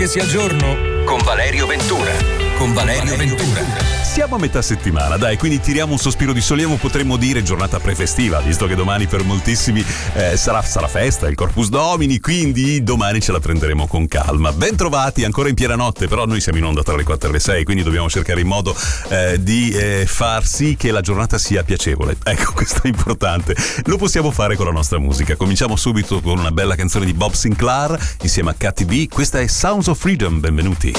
Che sia giorno con Valerio Ventura. Siamo a metà settimana, dai, quindi tiriamo un sospiro di sollievo, potremmo dire giornata prefestiva, visto che domani per moltissimi sarà festa, il Corpus Domini, quindi domani ce la prenderemo con calma. Ben trovati, ancora in piena notte, però noi siamo in onda tra le 4 e le 6, quindi dobbiamo cercare il modo di far sì che la giornata sia piacevole. Ecco, questo è importante. Lo possiamo fare con la nostra musica. Cominciamo subito con una bella canzone di Bob Sinclair insieme a Cathy B. Questa è Sounds of Freedom, benvenuti.